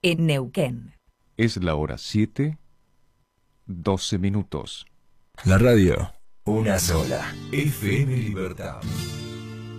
en Neuquén. Es la hora 7, 12 minutos. La radio, una sola. FM Libertad.